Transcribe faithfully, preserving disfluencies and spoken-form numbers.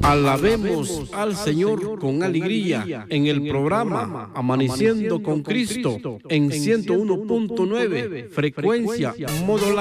Alabemos al Señor con alegría en el programa Amaneciendo con Cristo en ciento uno punto nueve frecuencia modulada.